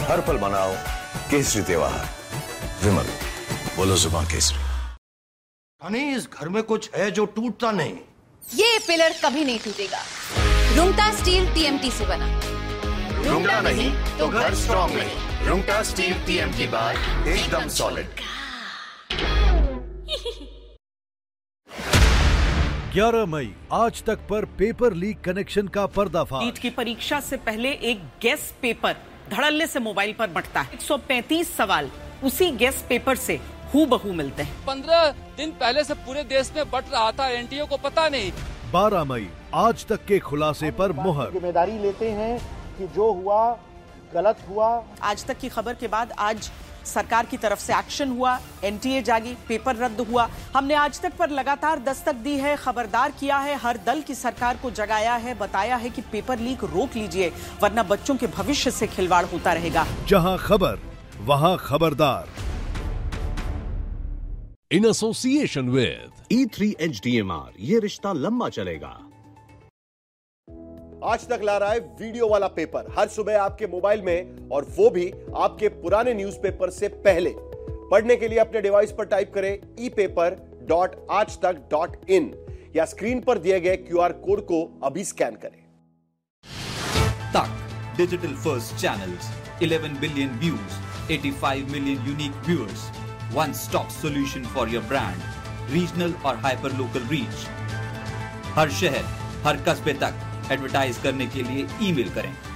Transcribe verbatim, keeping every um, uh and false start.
हर पल मनाओ केसरी त्योहार। विमल, बोलो जुबान केसरी। हनी, इस घर में कुछ है जो टूटता नहीं। ये पिलर कभी नहीं टूटेगा। रुंगटा स्टील टीएमटी से बना। रुंगटा नहीं तो घर स्ट्रॉन्ग नहीं। रुंगटा स्टील टीएमटी बार एकदम सॉलिड। ग्यारह मई आज तक पर पेपर लीक कनेक्शन का पर्दाफाश। नीट की परीक्षा से पहले एक गेस पेपर धड़ल्ले से मोबाइल पर बंटता है। एक सौ पैंतीस सवाल उसी गेस पेपर से हूबहू मिलते हैं। पंद्रह दिन पहले से पूरे देश में बट रहा था, एनटीए को पता नहीं। बारह मई आज तक के खुलासे पर मुहर। जिम्मेदारी लेते हैं कि जो हुआ गलत हुआ। आज तक की खबर के बाद आज सरकार की तरफ से एक्शन हुआ, एनटीए जागी, पेपर रद्द हुआ। हमने आज तक पर लगातार दस्तक दी है, खबरदार किया है, हर दल की सरकार को जगाया है, बताया है कि पेपर लीक रोक लीजिए वरना बच्चों के भविष्य से खिलवाड़ होता रहेगा। जहां खबर वहां खबरदार। In association with E three H D M R, ये रिश्ता लंबा चलेगा। आज तक ला रहा है वीडियो वाला पेपर हर सुबह आपके मोबाइल में, और वो भी आपके पुराने न्यूज़पेपर से पहले। पढ़ने के लिए अपने डिवाइस पर टाइप करें ई पेपर डॉट आज तक डॉट इन या स्क्रीन पर दिए गए क्यूआर कोड को अभी स्कैन करें। तक digital first channels, eleven billion views, eighty-five million unique viewers, one stop solution for your brand, regional और हाइपर लोकल रीच। हर शहर, हर कस्बे तक एडवर्टाइज करने के लिए ईमेल करें